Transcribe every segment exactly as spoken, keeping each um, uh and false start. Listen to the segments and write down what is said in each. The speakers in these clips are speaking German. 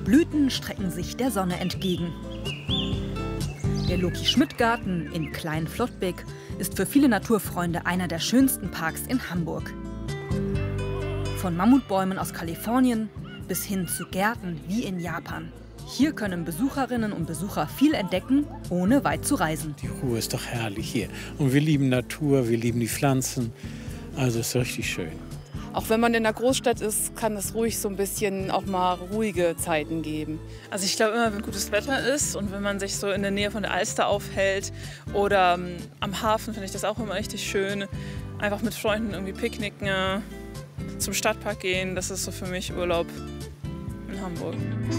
Blüten strecken sich der Sonne entgegen. Der Loki-Schmidt-Garten in Klein-Flottbek ist für viele Naturfreunde einer der schönsten Parks in Hamburg. Von Mammutbäumen aus Kalifornien bis hin zu Gärten wie in Japan. Hier können Besucherinnen und Besucher viel entdecken, ohne weit zu reisen. Die Ruhe ist doch herrlich hier. Und wir lieben Natur, wir lieben die Pflanzen. Also es ist richtig schön. Auch wenn man in der Großstadt ist, kann es ruhig so ein bisschen auch mal ruhige Zeiten geben. Also ich glaube immer, wenn gutes Wetter ist und wenn man sich so in der Nähe von der Alster aufhält oder ähm, am Hafen, finde ich das auch immer richtig schön. Einfach mit Freunden irgendwie picknicken, äh, zum Stadtpark gehen, das ist so für mich Urlaub in Hamburg.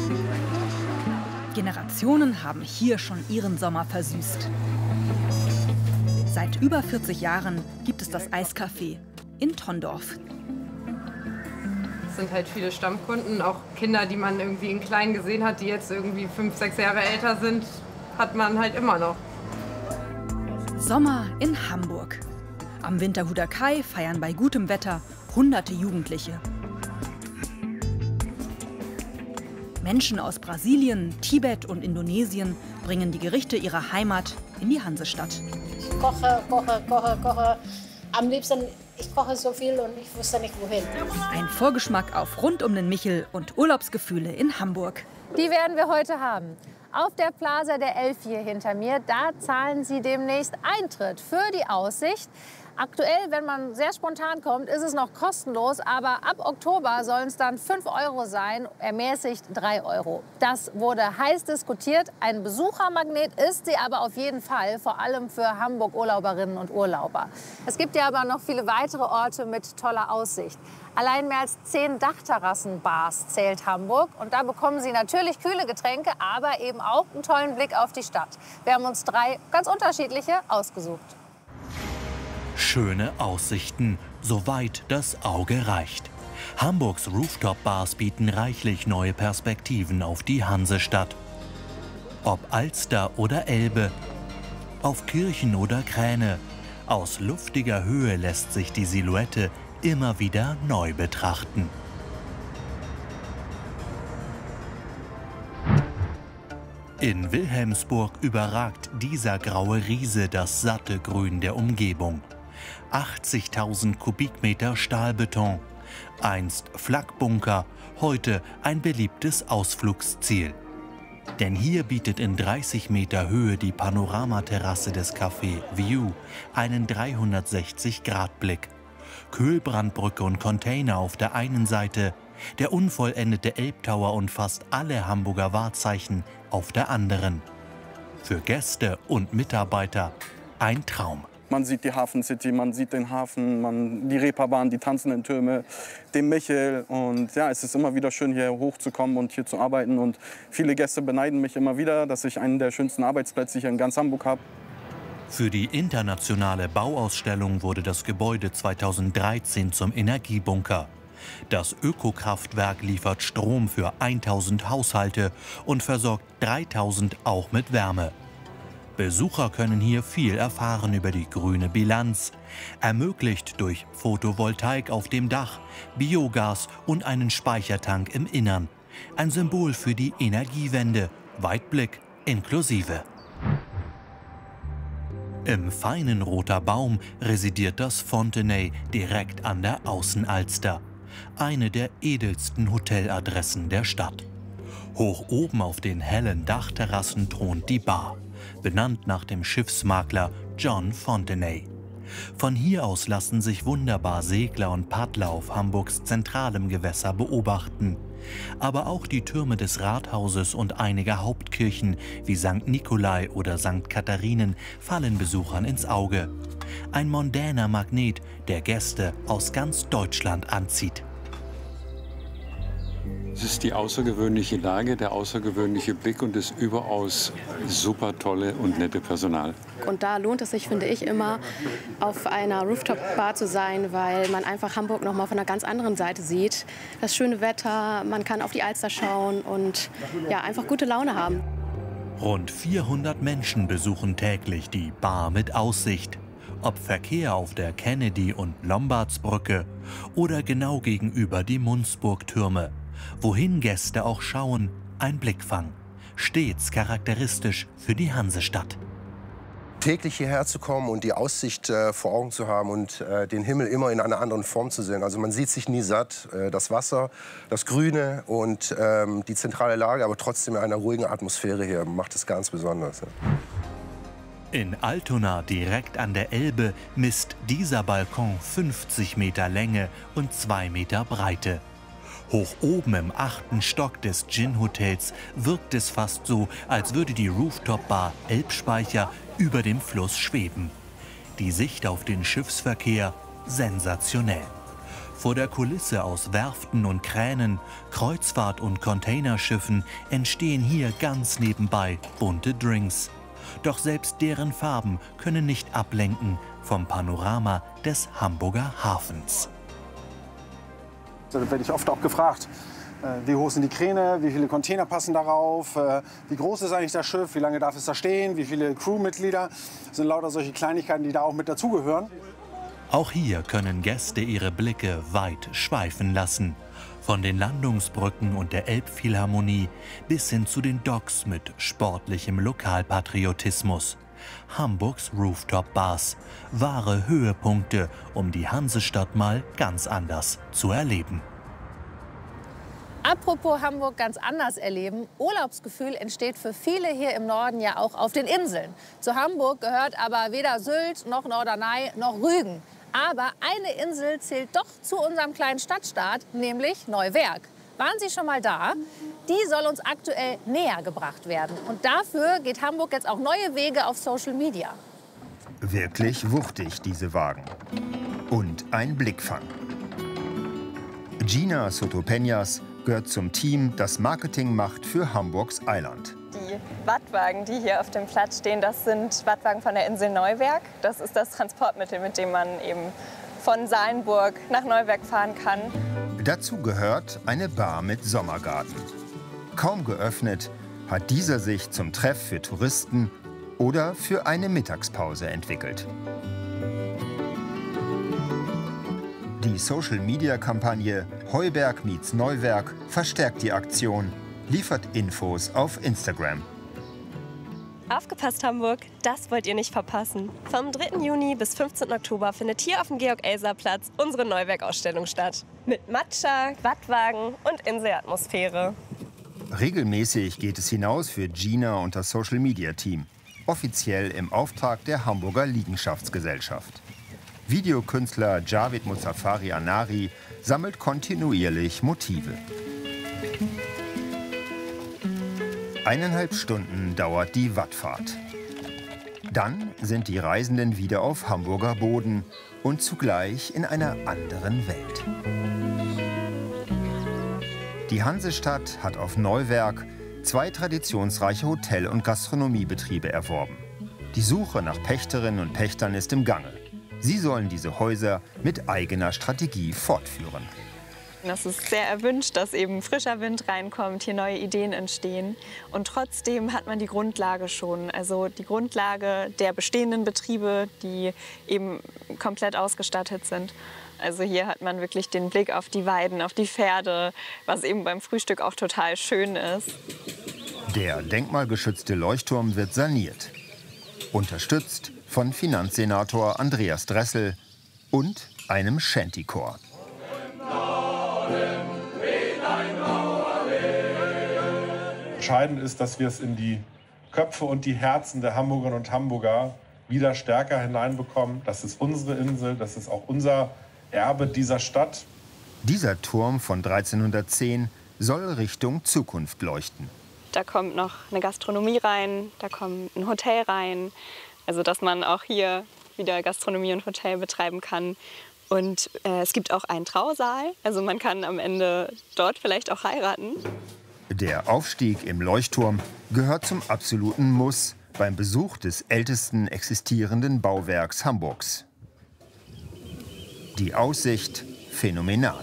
Generationen haben hier schon ihren Sommer versüßt. Seit über vierzig Jahren gibt es das Eiscafé in Tondorf. Es sind halt viele Stammkunden, auch Kinder, die man irgendwie in klein gesehen hat, die jetzt irgendwie fünf, sechs Jahre älter sind, hat man halt immer noch. Sommer in Hamburg. Am Winterhuder Kai feiern bei gutem Wetter hunderte Jugendliche. Menschen aus Brasilien, Tibet und Indonesien bringen die Gerichte ihrer Heimat in die Hansestadt. Ich koche, koche, koche, koche. Am liebsten, ich koche so viel und ich wusste nicht wohin. Ein Vorgeschmack auf rund um den Michel und Urlaubsgefühle in Hamburg. Die werden wir heute haben. Auf der Plaza der Elf hier hinter mir, da zahlen Sie demnächst Eintritt für die Aussicht. Aktuell, wenn man sehr spontan kommt, ist es noch kostenlos, aber ab Oktober sollen es dann fünf Euro sein, ermäßigt drei Euro. Das wurde heiß diskutiert. Ein Besuchermagnet ist sie aber auf jeden Fall, vor allem für Hamburg-Urlauberinnen und Urlauber. Es gibt ja aber noch viele weitere Orte mit toller Aussicht. Allein mehr als zehn Dachterrassenbars zählt Hamburg. Und da bekommen Sie natürlich kühle Getränke, aber eben auch einen tollen Blick auf die Stadt. Wir haben uns drei ganz unterschiedliche ausgesucht. Schöne Aussichten, soweit das Auge reicht. Hamburgs Rooftop-Bars bieten reichlich neue Perspektiven auf die Hansestadt. Ob Alster oder Elbe, auf Kirchen oder Kräne, aus luftiger Höhe lässt sich die Silhouette immer wieder neu betrachten. In Wilhelmsburg überragt dieser graue Riese das satte Grün der Umgebung. achtzigtausend Kubikmeter Stahlbeton, einst Flakbunker, heute ein beliebtes Ausflugsziel. Denn hier bietet in dreißig Meter Höhe die Panoramaterrasse des Café View einen dreihundertsechzig Grad Blick. Kühlbrandbrücke und Container auf der einen Seite, der unvollendete Elbtower und fast alle Hamburger Wahrzeichen auf der anderen. Für Gäste und Mitarbeiter ein Traum. Man sieht die Hafen City, man sieht den Hafen, man, die Reeperbahn, die tanzenden Türme, den Michel. Und ja, es ist immer wieder schön, hier hochzukommen und hier zu arbeiten. Und viele Gäste beneiden mich immer wieder, dass ich einen der schönsten Arbeitsplätze hier in ganz Hamburg habe. Für die internationale Bauausstellung wurde das Gebäude zweitausenddreizehn zum Energiebunker. Das Ökokraftwerk liefert Strom für tausend Haushalte und versorgt dreitausend auch mit Wärme. Besucher können hier viel erfahren über die grüne Bilanz, ermöglicht durch Photovoltaik auf dem Dach, Biogas und einen Speichertank im Innern. Ein Symbol für die Energiewende, Weitblick inklusive. Im feinen Roter Baum residiert das Fontenay direkt an der Außenalster, eine der edelsten Hoteladressen der Stadt. Hoch oben auf den hellen Dachterrassen thront die Bar, benannt nach dem Schiffsmakler John Fontenay. Von hier aus lassen sich wunderbar Segler und Paddler auf Hamburgs zentralem Gewässer beobachten. Aber auch die Türme des Rathauses und einiger Hauptkirchen wie Sankt Nikolai oder Sankt Katharinen fallen Besuchern ins Auge. Ein mondäner Magnet, der Gäste aus ganz Deutschland anzieht. Es ist die außergewöhnliche Lage, der außergewöhnliche Blick und das überaus super tolle und nette Personal. Und da lohnt es sich, finde ich, immer auf einer Rooftop-Bar zu sein, weil man einfach Hamburg noch mal von einer ganz anderen Seite sieht. Das schöne Wetter, man kann auf die Alster schauen und ja, einfach gute Laune haben. Rund vierhundert Menschen besuchen täglich die Bar mit Aussicht. Ob Verkehr auf der Kennedy- und Lombardsbrücke oder genau gegenüber die Mundsburg-Türme. Wohin Gäste auch schauen, Ein Blickfang, stets charakteristisch für die Hansestadt. Täglich hierher zu kommen und die Aussicht äh, vor Augen zu haben und äh, den Himmel immer in einer anderen Form zu sehen. Also man sieht sich nie satt. Äh, das Wasser, das Grüne und ähm, die zentrale Lage, aber trotzdem in einer ruhigen Atmosphäre hier, macht es ganz besonders. Ja. In Altona, direkt an der Elbe, misst dieser Balkon fünfzig Meter Länge und zwei Meter Breite. Hoch oben im achten Stock des Gin-Hotels wirkt es fast so, als würde die Rooftop-Bar Elbspeicher über dem Fluss schweben. Die Sicht auf den Schiffsverkehr sensationell. Vor der Kulisse aus Werften und Kränen, Kreuzfahrt- und Containerschiffen entstehen hier ganz nebenbei bunte Drinks. Doch selbst deren Farben können nicht ablenken vom Panorama des Hamburger Hafens. Da werde ich oft auch gefragt, wie hoch sind die Kräne, wie viele Container passen darauf, wie groß ist eigentlich das Schiff, wie lange darf es da stehen, wie viele Crewmitglieder. Das sind lauter solche Kleinigkeiten, die da auch mit dazugehören. Auch hier können Gäste ihre Blicke weit schweifen lassen. Von den Landungsbrücken und der Elbphilharmonie bis hin zu den Docks mit sportlichem Lokalpatriotismus. Hamburgs Rooftop-Bars, wahre Höhepunkte, um die Hansestadt mal ganz anders zu erleben. Apropos Hamburg ganz anders erleben, Urlaubsgefühl entsteht für viele hier im Norden ja auch auf den Inseln. Zu Hamburg gehört aber weder Sylt noch Norderney noch Rügen. Aber eine Insel zählt doch zu unserem kleinen Stadtstaat, nämlich Neuwerk. Waren Sie schon mal da? Die soll uns aktuell näher gebracht werden. Und dafür geht Hamburg jetzt auch neue Wege auf Social Media. Wirklich wuchtig, diese Wagen. Und ein Blickfang. Gina Soto-Peñas gehört zum Team, das Marketing macht für Hamburgs Eiland. Die Wattwagen, die hier auf dem Platz stehen, das sind Wattwagen von der Insel Neuwerk. Das ist das Transportmittel, mit dem man eben von Salenburg nach Neuwerk fahren kann. Dazu gehört eine Bar mit Sommergarten. Kaum geöffnet, hat dieser sich zum Treff für Touristen oder für eine Mittagspause entwickelt. Die Social-Media-Kampagne Heuberg meets Neuwerk verstärkt die Aktion, liefert Infos auf Instagram. Aufgepasst Hamburg, das wollt ihr nicht verpassen. Vom dritten Juni bis fünfzehnten Oktober findet hier auf dem Georg-Elser-Platz unsere Neuwerk-Ausstellung statt. Mit Matcha, Wattwagen und Inselatmosphäre. Regelmäßig geht es hinaus für Gina und das Social-Media-Team. Offiziell im Auftrag der Hamburger Liegenschaftsgesellschaft. Videokünstler Javid Muzaffari Anari sammelt kontinuierlich Motive. Eineinhalb Stunden dauert die Wattfahrt. Dann sind die Reisenden wieder auf Hamburger Boden und zugleich in einer anderen Welt. Die Hansestadt hat auf Neuwerk zwei traditionsreiche Hotel- und Gastronomiebetriebe erworben. Die Suche nach Pächterinnen und Pächtern ist im Gange. Sie sollen diese Häuser mit eigener Strategie fortführen. Das ist sehr erwünscht, dass eben frischer Wind reinkommt, hier neue Ideen entstehen. Und trotzdem hat man die Grundlage schon, also die Grundlage der bestehenden Betriebe, die eben komplett ausgestattet sind. Also hier hat man wirklich den Blick auf die Weiden, auf die Pferde, was eben beim Frühstück auch total schön ist. Der denkmalgeschützte Leuchtturm wird saniert. Unterstützt von Finanzsenator Andreas Dressel und einem Shantychor. Entscheidend ist, dass wir es in die Köpfe und die Herzen der Hamburgerinnen und Hamburger wieder stärker hineinbekommen. Das ist unsere Insel, das ist auch unser Erbe dieser Stadt. Dieser Turm von dreizehnhundertzehn soll Richtung Zukunft leuchten. Da kommt noch eine Gastronomie rein, da kommt ein Hotel rein. Also dass man auch hier wieder Gastronomie und Hotel betreiben kann. Und äh, es gibt auch einen Trausaal, also man kann am Ende dort vielleicht auch heiraten. Der Aufstieg im Leuchtturm gehört zum absoluten Muss beim Besuch des ältesten existierenden Bauwerks Hamburgs. Die Aussicht phänomenal.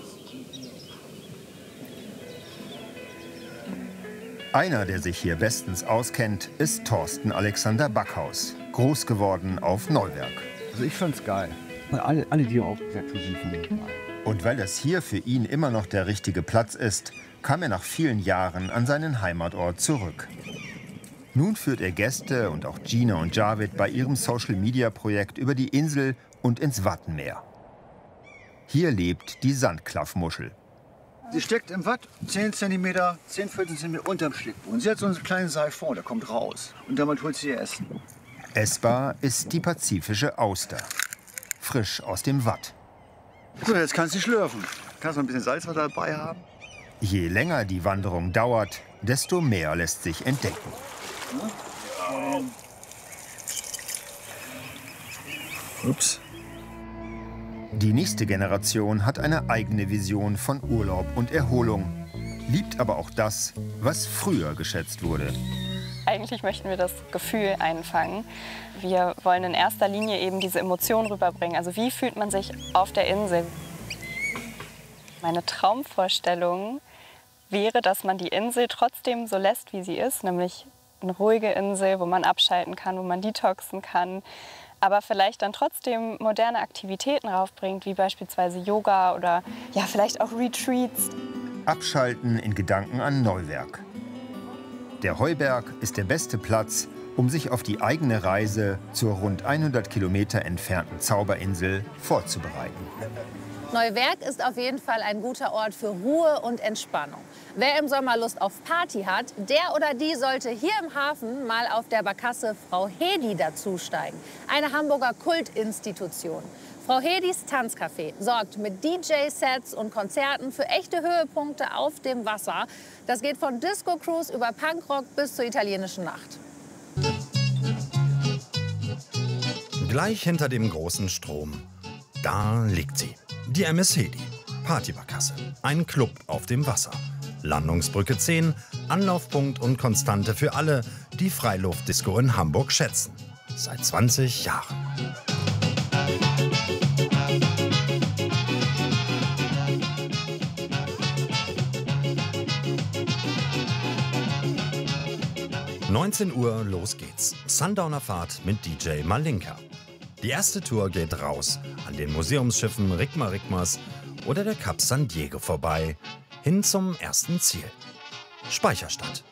Einer, der sich hier bestens auskennt, ist Thorsten Alexander Backhaus, groß geworden auf Neuwerk. Also ich find's geil. Alle, alle die hier aufgewachsen sind, finden geil. Und weil das hier für ihn immer noch der richtige Platz ist, kam er nach vielen Jahren an seinen Heimatort zurück. Nun führt er Gäste und auch Gina und Javid bei ihrem Social-Media-Projekt über die Insel und ins Wattenmeer. Hier lebt die Sandklaffmuschel. Sie steckt im Watt zehn Zentimeter, zehn, vierzehn Zentimeter unterm Stickboden. Sie hat so einen kleinen Siphon, der kommt raus. Und damit holt sie ihr Essen. Essbar ist die pazifische Auster. Frisch aus dem Watt. So, jetzt kannst du schlürfen. Kannst noch ein bisschen Salz dabei haben. Je länger die Wanderung dauert, desto mehr lässt sich entdecken. Ups. Die nächste Generation hat eine eigene Vision von Urlaub und Erholung, liebt aber auch das, was früher geschätzt wurde. Eigentlich möchten wir das Gefühl einfangen. Wir wollen in erster Linie eben diese Emotionen rüberbringen. Also wie fühlt man sich auf der Insel? Meine Traumvorstellung wäre, dass man die Insel trotzdem so lässt, wie sie ist, nämlich eine ruhige Insel, wo man abschalten kann, wo man detoxen kann, aber vielleicht dann trotzdem moderne Aktivitäten raufbringt, wie beispielsweise Yoga oder ja, vielleicht auch Retreats. Abschalten in Gedanken an Neuwerk. Der Heuberg ist der beste Platz, um sich auf die eigene Reise zur rund hundert Kilometer entfernten Zauberinsel vorzubereiten. Neuwerk ist auf jeden Fall ein guter Ort für Ruhe und Entspannung. Wer im Sommer Lust auf Party hat, der oder die sollte hier im Hafen mal auf der Barkasse Frau Hedi dazusteigen. Eine Hamburger Kultinstitution. Frau Hedis Tanzcafé sorgt mit D J-Sets und Konzerten für echte Höhepunkte auf dem Wasser. Das geht von Disco-Cruise über Punkrock bis zur italienischen Nacht. Gleich hinter dem großen Strom, da liegt sie. Die M S Hedi, Partybarkasse, ein Club auf dem Wasser. Landungsbrücke zehn, Anlaufpunkt und Konstante für alle, die Freiluftdisco in Hamburg schätzen. Seit zwanzig Jahren. neunzehn Uhr, los geht's. Sundownerfahrt mit D J Malinka. Die erste Tour geht raus an den Museumsschiffen Rigma Rigmas oder der Cap San Diego vorbei, hin zum ersten Ziel, Speicherstadt.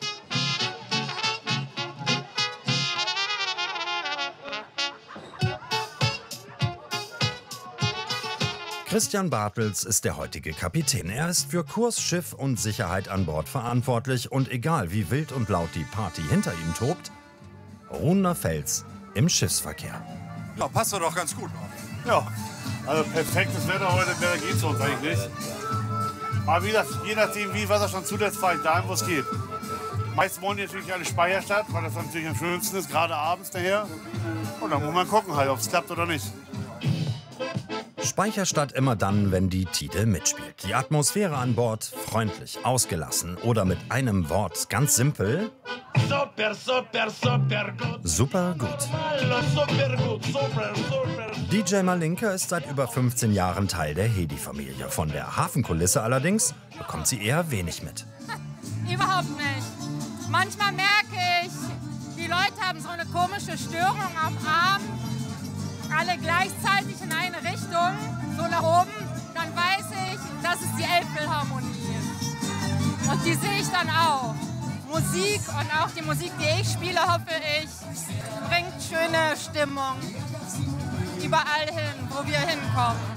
Christian Bartels ist der heutige Kapitän. Er ist für Kurs, Schiff und Sicherheit an Bord verantwortlich. Und egal wie wild und laut die Party hinter ihm tobt, ruhender Fels im Schiffsverkehr. Ja, passt doch ganz gut. Ja, also perfektes Wetter heute, mehr geht's uns eigentlich nicht. Aber wie gesagt, je nachdem, wie Wasserstand zulässt, fahre ich dahin, wo es geht. Meist wollen die natürlich alle Speicherstadt, weil das natürlich am schönsten ist, gerade abends daher. Und dann muss man gucken, halt, ob es klappt oder nicht. Speicherstadt immer dann, wenn die Tide mitspielt. Die Atmosphäre an Bord freundlich, ausgelassen oder mit einem Wort ganz simpel. Super, super, super gut. Super gut. Super gut, super, super. D J Malinka ist seit über fünfzehn Jahren Teil der Hedi-Familie. Von der Hafenkulisse allerdings bekommt sie eher wenig mit. Überhaupt nicht. Manchmal merke ich, die Leute haben so eine komische Störung am Arm. Alle gleichzeitig in eine Richtung, so nach oben, dann weiß ich, das ist die Elbphilharmonie. Und die sehe ich dann auch. Musik und auch die Musik, die ich spiele, hoffe ich, bringt schöne Stimmung überall hin, wo wir hinkommen.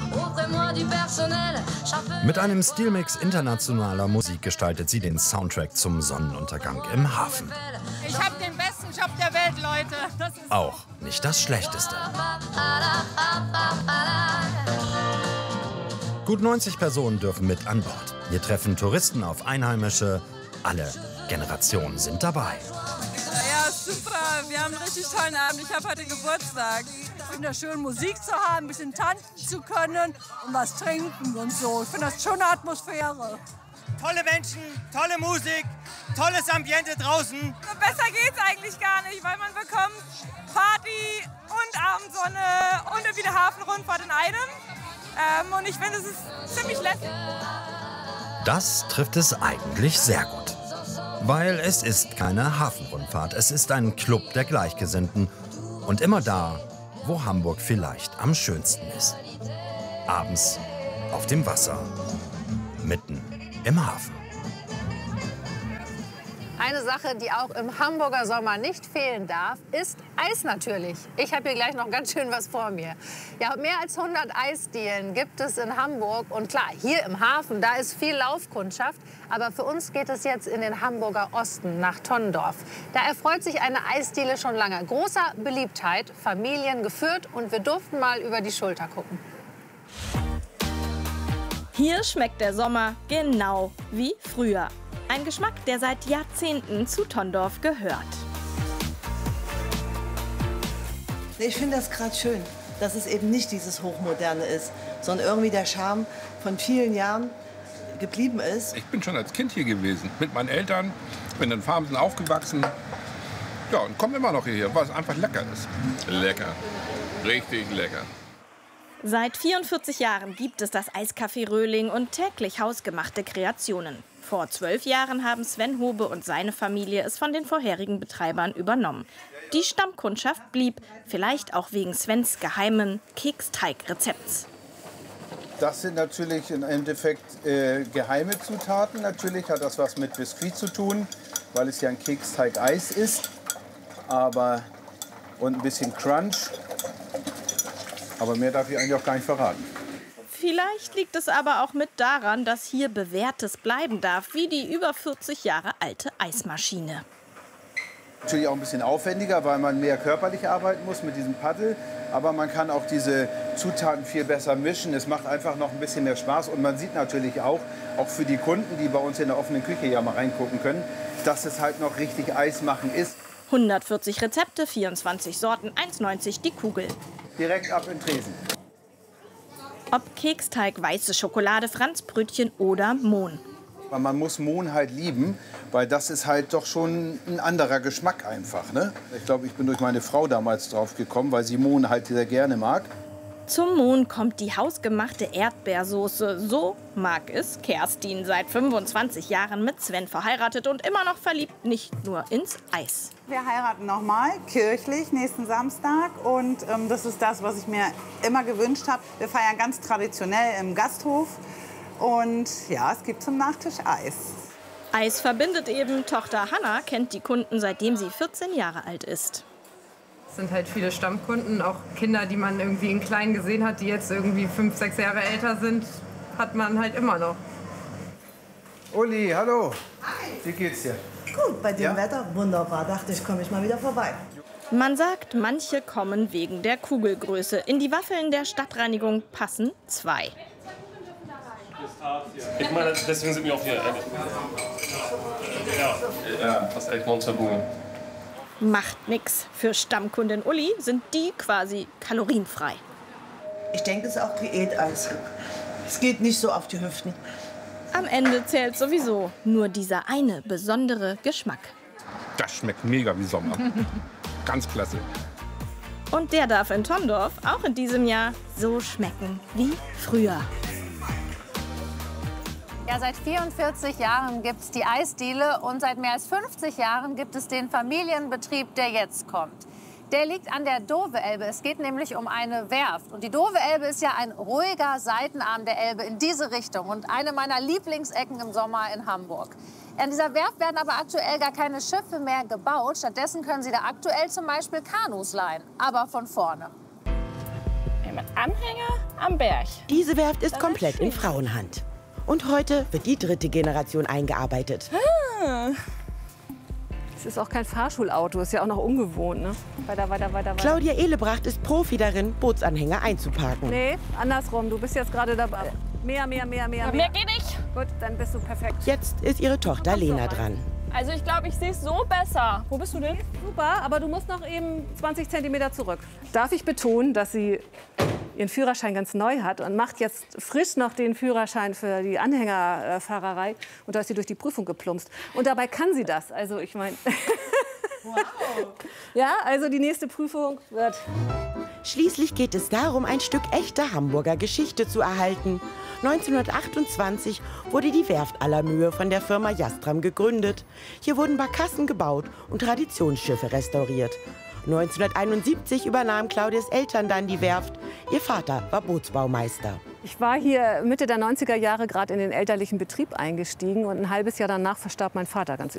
Mit einem Stilmix internationaler Musik gestaltet sie den Soundtrack zum Sonnenuntergang im Hafen. Ich habe den besten Job der Welt, Leute. Das ist Auch nicht das Schlechteste. Gut neunzig Personen dürfen mit an Bord. Hier treffen Touristen auf Einheimische. Alle Generationen sind dabei. Ja, super. Wir haben einen richtig tollen Abend. Ich habe heute Geburtstag. Ich finde es schön, Musik zu haben, ein bisschen tanzen zu können und was trinken und so. Ich finde das eine schöne Atmosphäre. Tolle Menschen, tolle Musik, tolles Ambiente draußen. Besser geht's eigentlich gar nicht, weil man bekommt Party und Abendsonne und wieder Hafenrundfahrt in einem. Ähm, und ich finde, es ist ziemlich lässig. Das trifft es eigentlich sehr gut. Weil es ist keine Hafenrundfahrt, es ist ein Club der Gleichgesinnten. Und immer da, wo Hamburg vielleicht am schönsten ist. Abends auf dem Wasser, mitten im Hafen. Eine Sache, die auch im Hamburger Sommer nicht fehlen darf, ist Eis natürlich. Ich habe hier gleich noch ganz schön was vor mir. Ja, mehr als hundert Eisdielen gibt es in Hamburg. Und klar, hier im Hafen, da ist viel Laufkundschaft. Aber für uns geht es jetzt in den Hamburger Osten nach Tondorf. Da erfreut sich eine Eisdiele schon lange großer Beliebtheit, Familien geführt. Und wir durften mal über die Schulter gucken. Hier schmeckt der Sommer genau wie früher. Ein Geschmack, der seit Jahrzehnten zu Tondorf gehört. Ich finde das gerade schön, dass es eben nicht dieses Hochmoderne ist, sondern irgendwie der Charme von vielen Jahren geblieben ist. Ich bin schon als Kind hier gewesen, mit meinen Eltern, bin in Farmsen aufgewachsen. Ja, und komme immer noch hierher, weil es einfach lecker ist. Lecker, richtig lecker. Seit vierundvierzig Jahren gibt es das Eiscafé Röhling und täglich hausgemachte Kreationen. Vor zwölf Jahren haben Sven Hobe und seine Familie es von den vorherigen Betreibern übernommen. Die Stammkundschaft blieb, vielleicht auch wegen Svens geheimen Keksteigrezepts. Das sind natürlich im Endeffekt äh, geheime Zutaten. Natürlich hat das was mit Biskuit zu tun, weil es ja ein Keksteig-Eis ist. Aber und ein bisschen Crunch. Aber mehr darf ich eigentlich auch gar nicht verraten. Vielleicht liegt es aber auch mit daran, dass hier Bewährtes bleiben darf, wie die über vierzig Jahre alte Eismaschine. Natürlich auch ein bisschen aufwendiger, weil man mehr körperlich arbeiten muss mit diesem Paddel. Aber man kann auch diese Zutaten viel besser mischen. Es macht einfach noch ein bisschen mehr Spaß. Und man sieht natürlich auch, auch für die Kunden, die bei uns in der offenen Küche ja mal reingucken können, dass es halt noch richtig Eis machen ist. hundertvierzig Rezepte, vierundzwanzig Sorten, eins neunzig die Kugel. Direkt ab in Tresen. Ob Keksteig, weiße Schokolade, Franzbrötchen oder Mohn. Man muss Mohn halt lieben, weil das ist halt doch schon ein anderer Geschmack einfach. Ne? Ich glaube, ich bin durch meine Frau damals drauf gekommen, weil sie Mohn halt sehr gerne mag. Zum Mohn kommt die hausgemachte Erdbeersoße. So mag es Kerstin, seit fünfundzwanzig Jahren mit Sven verheiratet und immer noch verliebt, nicht nur ins Eis. Wir heiraten nochmal, kirchlich, nächsten Samstag. Und ähm, das ist das, was ich mir immer gewünscht habe. Wir feiern ganz traditionell im Gasthof. Und ja, es gibt zum Nachtisch Eis. Eis verbindet eben. Tochter Hanna kennt die Kunden, seitdem sie vierzehn Jahre alt ist. Es sind halt viele Stammkunden, auch Kinder, die man irgendwie in klein gesehen hat, die jetzt irgendwie fünf, sechs Jahre älter sind, hat man halt immer noch. Uli, hallo. Hi. Wie geht's dir? Gut, bei dem ja? Wetter wunderbar. Dachte ich, komme ich mal wieder vorbei. Man sagt, manche kommen wegen der Kugelgröße. In die Waffeln der Stadtreinigung passen zwei. Ich meine, deswegen sind wir auch hier. Ja, ja, das ist echt Monsterboom. Macht nix. Für Stammkundin Uli sind die quasi kalorienfrei. Ich denke, es ist auch Diäteis. Es geht nicht so auf die Hüften. Am Ende zählt sowieso nur dieser eine besondere Geschmack. Das schmeckt mega wie Sommer. Ganz klasse. Und der darf in Tondorf auch in diesem Jahr so schmecken wie früher. Ja, seit vierundvierzig Jahren gibt es die Eisdiele und seit mehr als fünfzig Jahren gibt es den Familienbetrieb, der jetzt kommt. Der liegt an der Dove-Elbe. Es geht nämlich um eine Werft. Und die Dove-Elbe ist ja ein ruhiger Seitenarm der Elbe in diese Richtung und eine meiner Lieblingsecken im Sommer in Hamburg. An dieser Werft werden aber aktuell gar keine Schiffe mehr gebaut. Stattdessen können Sie da aktuell zum Beispiel Kanus leihen, aber von vorne. Mit Anhänger am Berg. Diese Werft ist komplett in Frauenhand. Und heute wird die dritte Generation eingearbeitet. Ah. Es ist auch kein Fahrschulauto, ist ja auch noch ungewohnt. Ne? Weiter, weiter, weiter, weiter. Claudia Ehlebracht ist Profi darin, Bootsanhänger einzuparken. Nee, andersrum. Du bist jetzt gerade dabei. Mehr, mehr, mehr, mehr, mehr. Mehr geht nicht. Gut, dann bist du perfekt. Jetzt ist ihre Tochter Lena dran. Also ich glaube, ich sehe es so besser. Wo bist du denn? Super, aber du musst noch eben zwanzig Zentimeter zurück. Darf ich betonen, dass sie ihren Führerschein ganz neu hat und macht jetzt frisch noch den Führerschein für die Anhängerfahrerei. Und da ist sie durch die Prüfung geplumpst. Und dabei kann sie das. Also ich meine... Wow. Ja, also die nächste Prüfung wird... Schließlich geht es darum, ein Stück echter Hamburger Geschichte zu erhalten. neunzehnhundertachtundzwanzig wurde die Werft aller Mühe von der Firma Jastram gegründet. Hier wurden Barkassen gebaut und Traditionsschiffe restauriert. neunzehnhunderteinundsiebzig übernahmen Claudias Eltern dann die Werft. Ihr Vater war Bootsbaumeister. Ich war hier Mitte der neunziger Jahre gerade in den elterlichen Betrieb eingestiegen und ein halbes Jahr danach verstarb mein Vater ganz